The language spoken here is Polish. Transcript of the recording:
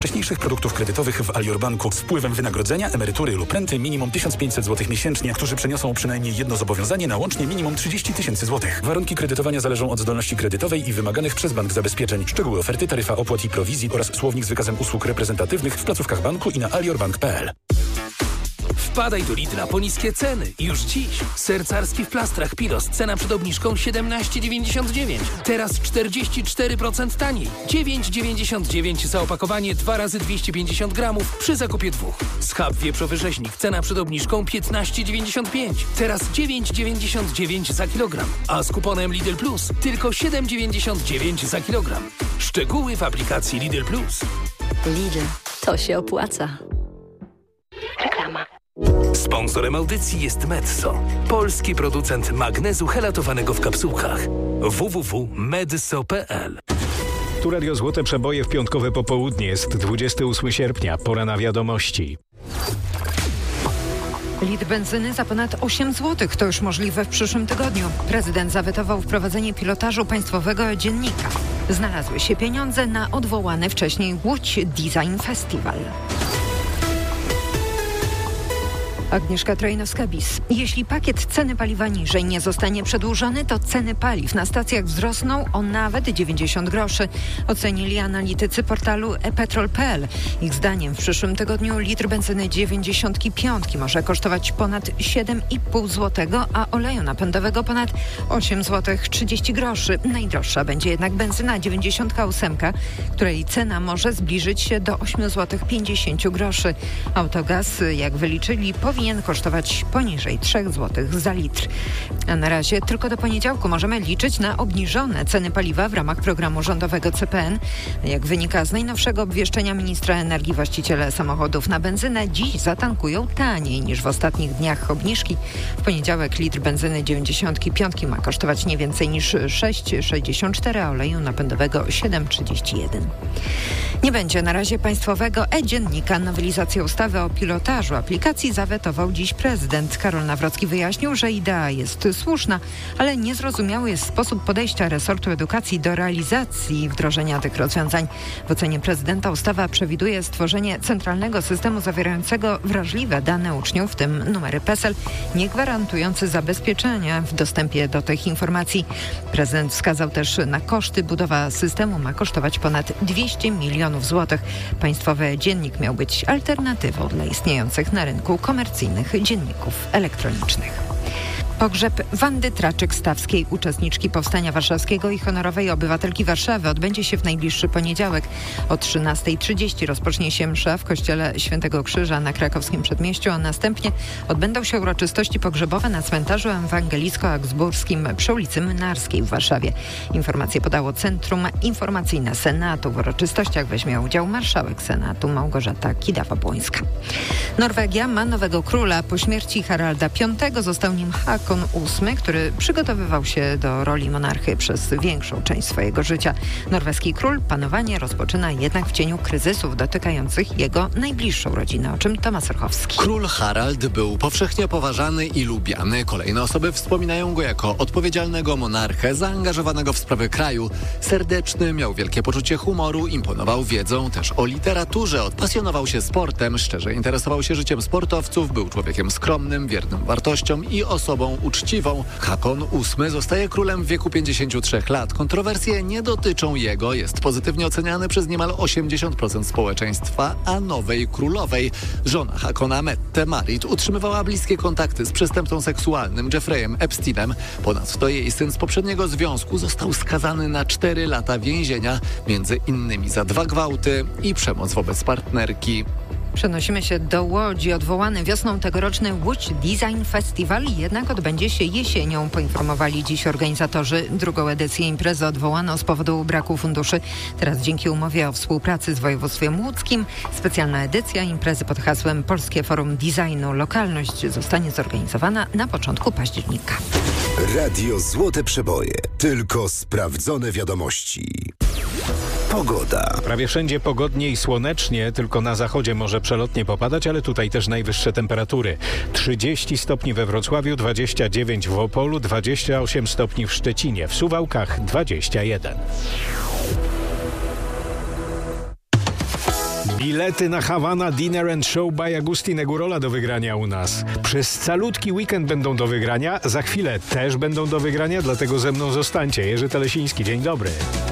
wcześniejszych produktów kredytowych w Alior Banku z wpływem wynagrodzenia, emerytury lub renty minimum 1500 zł miesięcznie, którzy przeniosą przynajmniej jedno zobowiązanie na łącznie minimum 30 000 zł. Warunki kredytowania zależą od zdolności kredytowej i wymaganych przez bank zabezpieczeń. Szczegóły oferty, taryfa opłat i prowizji oraz słownik z wykazem usług reprezentatywnych w placówkach banku i na aliorbank.pl. Wpadaj do Lidla po niskie ceny. Już dziś. Ser carski w plastrach Pilos. Cena przed obniżką 17,99. Teraz 44% taniej. 9,99 za opakowanie 2 razy 250 gramów przy zakupie 2. Schab wieprzowy rzeźnik. Cena przed obniżką 15,95. Teraz 9,99 za kilogram. A z kuponem Lidl Plus tylko 7,99 za kilogram. Szczegóły w aplikacji Lidl Plus. Lidl. To się opłaca. Reklama. Sponsorem audycji jest Medzo, polski producent magnezu helatowanego w kapsułkach. www.medzo.pl. Tu Radio Złote Przeboje w piątkowe popołudnie. Jest 28 sierpnia. Pora na wiadomości. Litr benzyny za ponad 8 zł. To już możliwe w przyszłym tygodniu. Prezydent zawetował wprowadzenie pilotażu państwowego dziennika. Znalazły się pieniądze na odwołany wcześniej Łódź Design Festival. Agnieszka Trojnowska-Bis. Jeśli pakiet ceny paliwa niżej nie zostanie przedłużony, to ceny paliw na stacjach wzrosną o nawet 90 groszy. Ocenili analitycy portalu ePetrol.pl. Ich zdaniem w przyszłym tygodniu litr benzyny 95 może kosztować ponad 7,5 zł, a oleju napędowego ponad 8 zł 30 groszy. Najdroższa będzie jednak benzyna 98, której cena może zbliżyć się do 8 zł 50 groszy. Autogaz, jak wyliczyli, powinien kosztować poniżej 3 zł za litr. A na razie tylko do poniedziałku możemy liczyć na obniżone ceny paliwa w ramach programu rządowego CPN. Jak wynika z najnowszego obwieszczenia ministra energii, właściciele samochodów na benzynę dziś zatankują taniej niż w ostatnich dniach obniżki. W poniedziałek litr benzyny 95 ma kosztować nie więcej niż 6,64, a oleju napędowego 7,31. Nie będzie na razie państwowego e-dziennika. Nowelizację ustawy o pilotażu aplikacji zawetował dziś prezydent. Karol Nawrocki wyjaśnił, że idea jest słuszna, ale niezrozumiały jest sposób podejścia resortu edukacji do realizacji wdrożenia tych rozwiązań. W ocenie prezydenta ustawa przewiduje stworzenie centralnego systemu zawierającego wrażliwe dane uczniów, w tym numery PESEL, nie gwarantujące zabezpieczenia w dostępie do tych informacji. Prezydent wskazał też na koszty. Budowa systemu ma kosztować ponad 200 milionów złotych. Państwowy dziennik miał być alternatywą dla istniejących na rynku komercyjnych dzienników elektronicznych. Pogrzeb Wandy Traczyk-Stawskiej, uczestniczki Powstania Warszawskiego i honorowej obywatelki Warszawy, odbędzie się w najbliższy poniedziałek. O 13:30 rozpocznie się msza w kościele Świętego Krzyża na krakowskim Przedmieściu, a następnie odbędą się uroczystości pogrzebowe na cmentarzu ewangelicko-augsburskim przy ulicy Mynarskiej w Warszawie. Informacje podało Centrum Informacyjne Senatu. W uroczystościach weźmie udział marszałek Senatu Małgorzata Kidawa-Błońska. Norwegia ma nowego króla. Po śmierci Haralda V został nim Hakon VIII, który przygotowywał się do roli monarchy przez większą część swojego życia. Norweski król panowanie rozpoczyna jednak w cieniu kryzysów dotykających jego najbliższą rodzinę, o czym Tomasz Orchowski. Król Harald był powszechnie poważany i lubiany. Kolejne osoby wspominają go jako odpowiedzialnego monarchę, zaangażowanego w sprawy kraju. Serdeczny, miał wielkie poczucie humoru, imponował wiedzą też o literaturze, pasjonował się sportem, szczerze interesował się życiem sportowców, był człowiekiem skromnym, wiernym wartościom i osobą uczciwą. Hakon VIII zostaje królem w wieku 53 lat. Kontrowersje nie dotyczą jego. Jest pozytywnie oceniany przez niemal 80% społeczeństwa, a nowej królowej, żona Hakona, Mette Marit, utrzymywała bliskie kontakty z przestępcą seksualnym Jeffreyem Epsteinem. Ponadto jej syn z poprzedniego związku został skazany na 4 lata więzienia, między innymi za 2 gwałty i przemoc wobec partnerki. Przenosimy się do Łodzi. Odwołany wiosną tegoroczny Łódź Design Festival jednak odbędzie się jesienią, poinformowali dziś organizatorzy. Drugą edycję imprezy odwołano z powodu braku funduszy. Teraz dzięki umowie o współpracy z województwem łódzkim specjalna edycja imprezy pod hasłem Polskie Forum Designu Lokalność zostanie zorganizowana na początku października. Radio Złote Przeboje. Tylko sprawdzone wiadomości. Pogoda. Prawie wszędzie pogodnie i słonecznie, tylko na zachodzie może przelotnie popadać, ale tutaj też najwyższe temperatury. 30 stopni we Wrocławiu, 29 w Opolu, 28 stopni w Szczecinie, w Suwałkach 21. Bilety na Havana Dinner and Show by Agustin Gurola do wygrania u nas. Przez calutki weekend będą do wygrania, za chwilę też będą do wygrania, dlatego ze mną zostańcie. Jerzy Telesiński, dzień dobry.